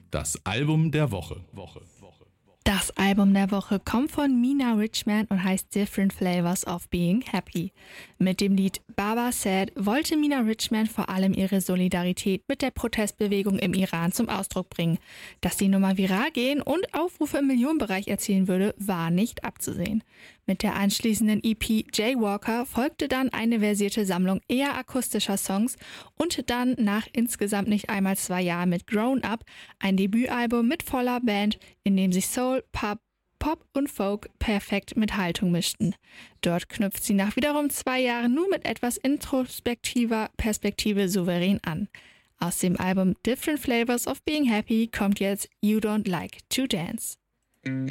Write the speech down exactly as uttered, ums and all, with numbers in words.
Das Album der Woche. Woche. Das Album der Woche kommt von Mina Richman und heißt Different Flavors of Being Happy. Mit dem Lied Baba Said wollte Mina Richman vor allem ihre Solidarität mit der Protestbewegung im Iran zum Ausdruck bringen. Dass die Nummer viral gehen und Aufrufe im Millionenbereich erzielen würde, war nicht abzusehen. Mit der anschließenden E P Jaywalker folgte dann eine versierte Sammlung eher akustischer Songs und dann nach insgesamt nicht einmal zwei Jahren mit Grown Up ein Debütalbum mit voller Band, in dem sich Soul, Pop, Pop und Folk perfekt mit Haltung mischten. Dort knüpft sie nach wiederum zwei Jahren nur mit etwas introspektiver Perspektive souverän an. Aus dem Album Different Flavors of Being Happy kommt jetzt You Don't Like to Dance.